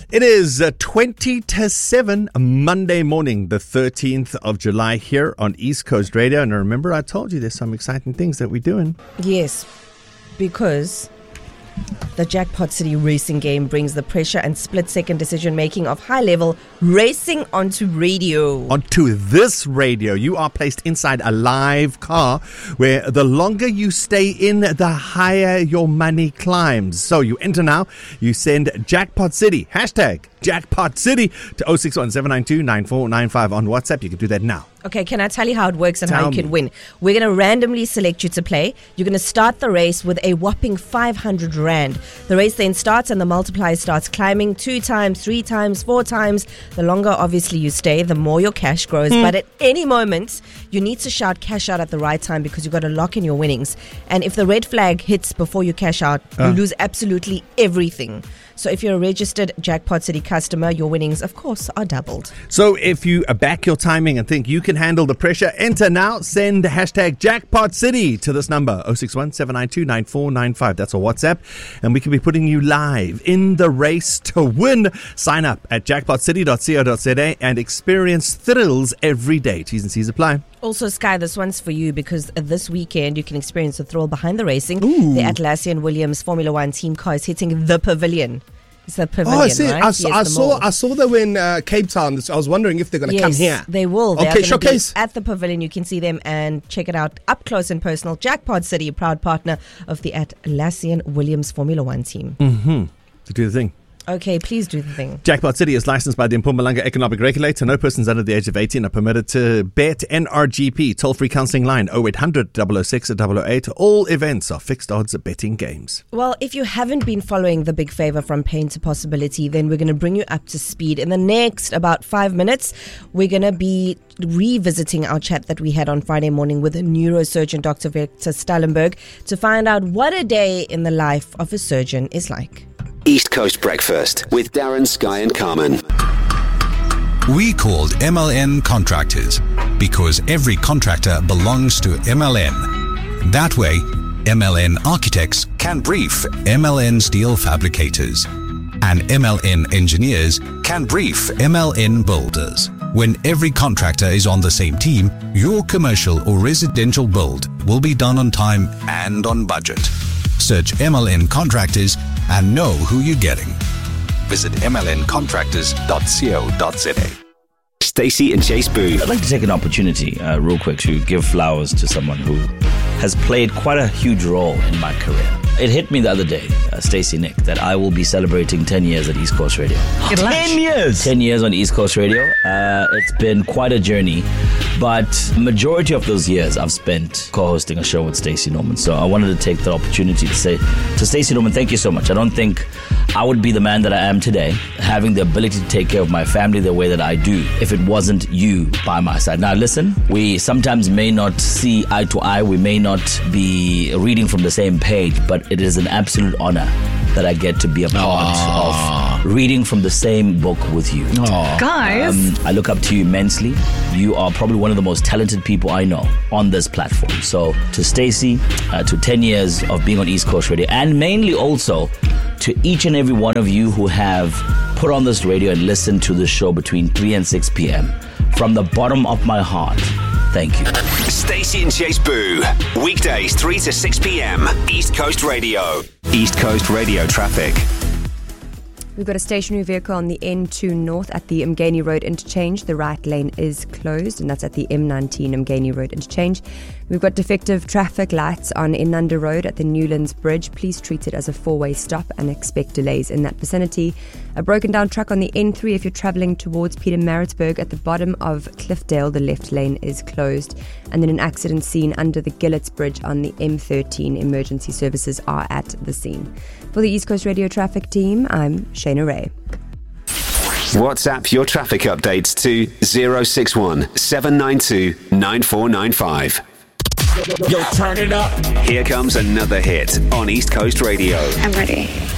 It is 20 to 7, Monday morning, the 13th of July here on East Coast Radio. And remember, I told you there's some exciting things that we're doing. Yes, because the Jackpot City racing game brings the pressure and split-second decision-making of high-level racing onto radio. Onto this radio. You are placed inside a live car where the longer you stay in, the higher your money climbs. So you enter now, you send Jackpot City, hashtag Jackpot City to 061-792-9495 on WhatsApp. You can do that now. Okay, can I tell you how it works and how you can win? We're going to randomly select you to play. You're going to start the race with a whopping 500 Rand. The race then starts and the multiplier starts climbing 2 times, 3 times, 4 times. The longer, obviously, you stay, the more your cash grows. But at any moment, you need to shout cash out at the right time because you've got to lock in your winnings. And if the red flag hits before you cash out, you lose absolutely everything. So if you're a registered Jackpot City customer, your winnings, of course, are doubled. So if you back your timing and think you can handle the pressure, enter now. Send hashtag Jackpot City to this number, 061-792-9495. That's a WhatsApp. And we can be putting you live in the race to win. Sign up at jackpotcity.co.za and experience thrills every day. T's and C's apply. Also, Sky, this one's for you because this weekend you can experience the thrill behind the racing. The Atlassian Williams Formula One team car is hitting the pavilion. It's the pavilion, I see. right? I saw them in Cape Town. I was wondering if they're going to come here. They will. They okay, showcase. At the pavilion, you can see them and check it out up close and personal. Jackpot City, proud partner of the Atlassian Williams Formula One team. To do the thing. Okay, please do the thing. Jackpot City is licensed by the Mpumalanga Economic Regulator. No persons under the age of 18 are permitted to bet. NRGP, toll-free counselling line 0800 006 008. All events are fixed odds betting games. Well, if you haven't been following The Big Favor from Pain to Possibility, then we're going to bring you up to speed. In the next about 5 minutes, we're going to be revisiting our chat that we had on Friday morning with a neurosurgeon, Dr. Victor Stellenberg, to find out what a day in the life of a surgeon is like. East Coast Breakfast with Darren, Sky and Carmen. We called MLN Contractors because every contractor belongs to MLN. That way, MLN Architects can brief MLN Steel Fabricators, and MLN Engineers can brief MLN Builders. When every contractor is on the same team, your commercial or residential build will be done on time and on budget. Search MLN Contractors and know who you're getting. Visit mlncontractors.co.za. Stacey and Chase Boo. I'd like to take an opportunity real quick to give flowers to someone who has played quite a huge role in my career. It hit me the other day, Stacey Nick, that I will be celebrating 10 years at East Coast Radio. 10 years? 10 years on East Coast Radio. It's been quite a journey, but majority of those years I've spent co-hosting a show with Stacey Norman. So I wanted to take the opportunity to say to Stacey Norman, thank you so much. I don't think I would be the man that I am today, having the ability to take care of my family the way that I do, if it wasn't you by my side. Now listen, we sometimes may not see eye to eye, we may not be reading from the same page, but it is an absolute honor that I get to be a part of reading from the same book with you. Guys! I look up to you immensely. You are probably one of the most talented people I know on this platform. So to Stacey, to 10 years of being on East Coast Radio, and mainly also to each and every one of you who have put on this radio and listened to the show between 3 and 6 p.m. From the bottom of my heart, thank you. Stacey and Chase Boo. Weekdays 3 to 6 p.m. East Coast Radio. East Coast Radio traffic. We've got a stationary vehicle on the N2 North at the Mgeni Road interchange. The right lane is closed, and that's at the M19 Mgeni Road interchange. We've got defective traffic lights on Inanda Road at the Newlands Bridge. Please treat it as a 4-way stop and expect delays in that vicinity. A broken down truck on the N3 if you're travelling towards Pietermaritzburg at the bottom of Cliffdale. The left lane is closed. And then an accident scene under the Gillets Bridge on the M13. Emergency services are at the scene. For the East Coast Radio traffic team, I'm Shana Ray. WhatsApp your traffic updates to 061 792 9495. Yo, turn it up. Here comes another hit on East Coast Radio. I'm ready.